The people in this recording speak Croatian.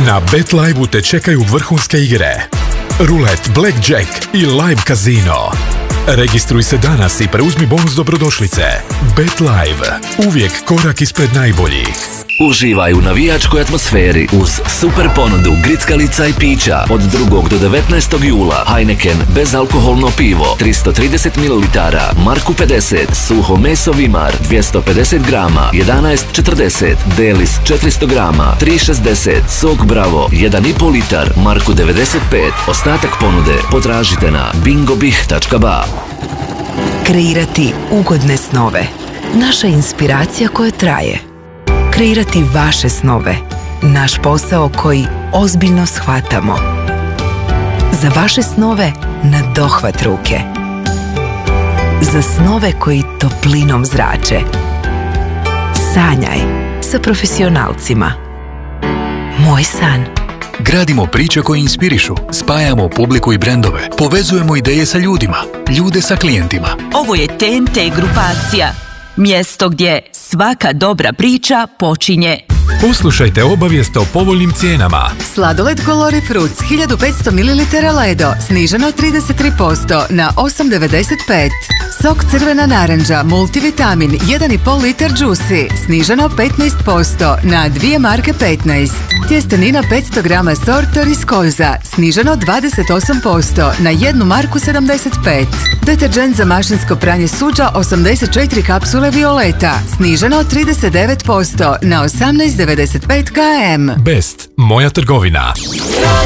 Na BetLive-u te čekaju vrhunske igre, rulet, blackjack i live kazino. Registruj se danas i preuzmi bonus dobrodošlice. BetLive. Uvijek korak ispred najboljih. Uživaj u navijačkoj atmosferi uz super ponudu grickalica i pića od 2. do 19. jula. Heineken bezalkoholno pivo 330 ml, Marku 50, suho meso Vimar 250 grama 11,40, Delis 400 grama 3,60, sok Bravo 1,5 litar, Marku 95. Ostatak ponude potražite na bingobih.ba. Kreirati ugodne snove. Naša inspiracija koja traje. Kreirati vaše snove. Naš posao koji ozbiljno shvatamo. Za vaše snove na dohvat ruke. Za snove koji toplinom zrače. Sanjaj sa profesionalcima. Moj san. Gradimo priče koje inspirišu, spajamo publiku i brendove, povezujemo ideje sa ljudima, ljude sa klijentima. Ovo je TNT grupacija. Mjesto gdje svaka dobra priča počinje. Poslušajte obavijest o povoljnim cijenama. Sladoled Colori Fruits 1500 ml Ledo sniženo 33% na 8,95. Sok crvena naranđa multivitamin 1,5 litar Juicy sniženo 15% na 2 marke 15. Tjestenina 500 grama Sortor iz Koza sniženo 28% na 1 marku 75. Deterđent za mašinsko pranje suđa 84 kapsule Violeta sniženo 39% na 18,95 km. Best, moja trgovina.